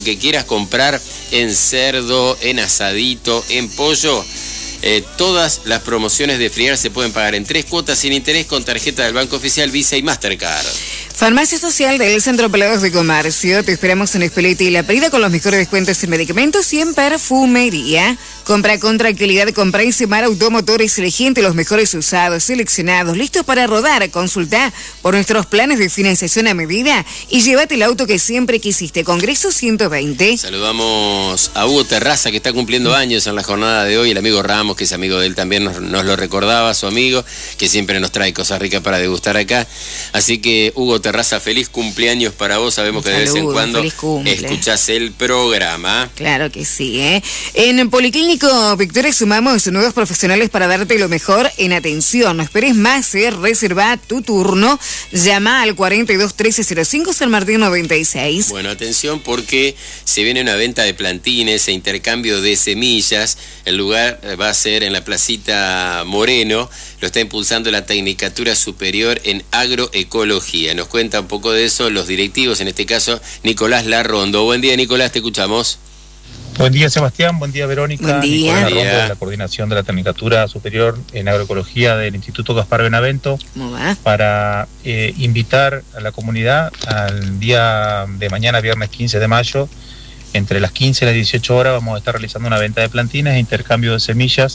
que quieras comprar en cerdo, en asadito, en pollo, todas las promociones de Friar se pueden pagar en 3 cuotas sin interés con tarjeta del Banco Oficial, Visa y Mastercard. Farmacia Social del Centro Pelados de Comercio. Te esperamos en Espeleta y La Prida con los mejores descuentos en medicamentos y en perfumería. Compra con tranquilidad, compra en Semar Automotores, elegente los mejores usados, seleccionados, listos para rodar. Consulta por nuestros planes de financiación a medida y llévate el auto que siempre quisiste. Congreso 120. Saludamos a Hugo Terraza, que está cumpliendo años en la jornada de hoy. El amigo Ramos, que es amigo de él, también nos lo recordaba, su amigo, que siempre nos trae cosas ricas para degustar acá. Así que, Hugo Terraza, feliz cumpleaños para vos. Sabemos que de vez en cuando escuchás el programa. Claro que sí, ¿eh? En Policlínico Victoria sumamos nuevos profesionales para darte lo mejor en atención. No esperes más, reserva tu turno. Llama al 42 13 05 San Martín 96. Bueno, atención porque se viene una venta de plantines e intercambio de semillas. El lugar va a ser en la Placita Moreno. Lo está impulsando la Tecnicatura Superior en Agroecología. Nos cuenta un poco de eso los directivos, en este caso Nicolás Larrondo. Buen día, Nicolás, te escuchamos. Buen día, Sebastián. Buen día, Verónica. Buen día. Nicolás Larrondo, de la Coordinación de la Tecnicatura Superior en Agroecología del Instituto Gaspar Benavento. ¿Cómo va? Para invitar a la comunidad al día de mañana, viernes 15 de mayo, entre las 15 y las 18 horas, vamos a estar realizando una venta de plantines e intercambio de semillas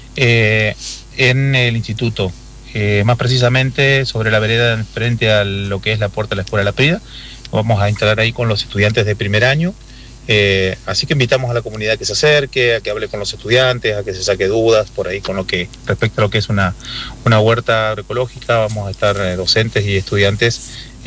en el instituto. Más precisamente sobre la vereda frente a lo que es la puerta de la Escuela La Prida. Vamos a instalar ahí con los estudiantes de primer año. Así que invitamos a la comunidad que se acerque, a que hable con los estudiantes, a que se saque dudas por ahí con lo que respecta a lo que es una huerta agroecológica. Vamos a estar docentes y estudiantes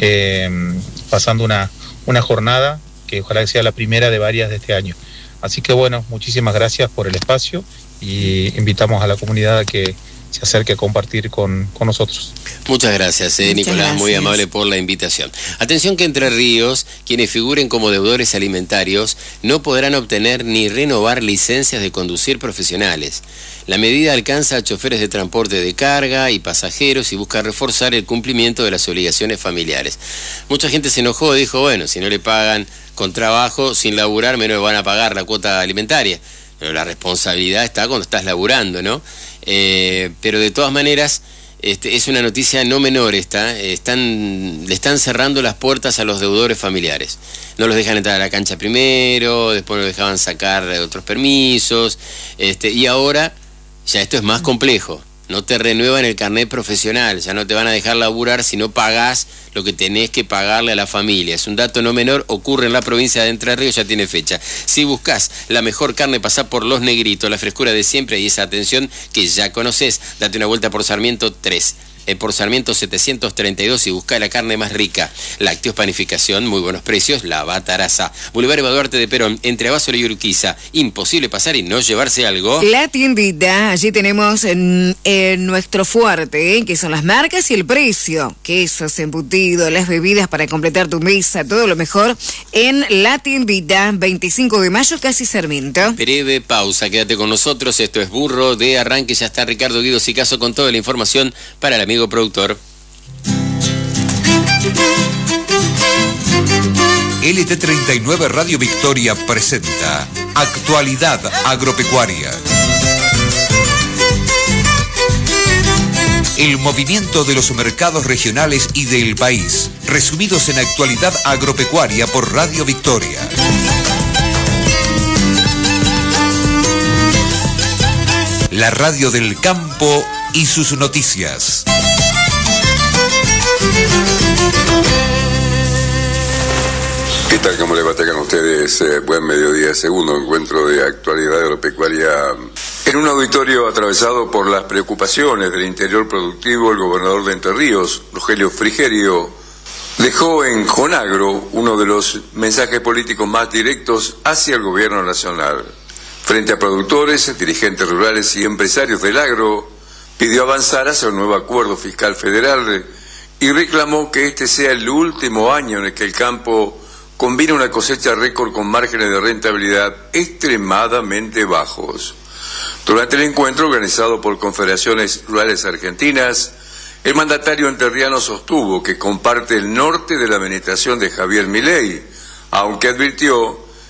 pasando una jornada que ojalá sea la primera de varias de este año. Así que bueno, muchísimas gracias por el espacio y invitamos a la comunidad a que se acerque a compartir con nosotros. Muchas gracias, Nicolás, gracias. Muy amable por la invitación. Atención que Entre Ríos, quienes figuren como deudores alimentarios, no podrán obtener ni renovar licencias de conducir profesionales. La medida alcanza a choferes de transporte de carga y pasajeros y busca reforzar el cumplimiento de las obligaciones familiares. Mucha gente se enojó y dijo, bueno, si no le pagan con trabajo, sin laburar, menos le van a pagar la cuota alimentaria. Pero la responsabilidad está cuando estás laburando, ¿no? Pero de todas maneras, es una noticia no menor esta. Le están cerrando las puertas a los deudores familiares. No los dejan entrar a la cancha primero, después los dejaban sacar otros permisos, y ahora ya esto es más complejo. No te renuevan el carnet profesional, ya no te van a dejar laburar si no pagás lo que tenés que pagarle a la familia. Es un dato no menor, ocurre en la provincia de Entre Ríos, ya tiene fecha. Si buscás la mejor carne, pasá por Los Negritos, la frescura de siempre y esa atención que ya conocés. Date una vuelta por Sarmiento 3. Por Sarmiento 732 y busca la carne más rica. Lácteos, panificación, muy buenos precios, La Bataraza. Boulevard Eva Duarte de Perón, entre Abasolo y Urquiza. Imposible pasar y no llevarse algo. La tiendita, allí tenemos nuestro fuerte, que son las marcas y el precio. Quesos, embutidos, las bebidas para completar tu mesa, todo lo mejor en la tiendita, 25 de mayo, casi Sarmiento. Breve pausa, quédate con nosotros. Esto es Burro de Arranque. Ya está Ricardo Guido Sicaso con toda la información para el amigo productor. LT39 Radio Victoria presenta Actualidad Agropecuaria. El movimiento de los mercados regionales y del país, resumidos en Actualidad Agropecuaria por Radio Victoria. La radio del campo y sus noticias. ¿Qué tal? ¿Cómo les va? Tengan ustedes buen mediodía. Segundo encuentro de Actualidad Agropecuaria. En un auditorio atravesado por las preocupaciones del interior productivo, el gobernador de Entre Ríos, Rogelio Frigerio, dejó en Jonagro uno de los mensajes políticos más directos hacia el gobierno nacional. Frente a productores, dirigentes rurales y empresarios del agro, pidió avanzar hacia un nuevo acuerdo fiscal federal y reclamó que este sea el último año en el que el campo combina una cosecha récord con márgenes de rentabilidad extremadamente bajos. Durante el encuentro organizado por Confederaciones Rurales Argentinas, el mandatario entrerriano sostuvo que comparte el norte de la administración de Javier Milei, aunque advirtió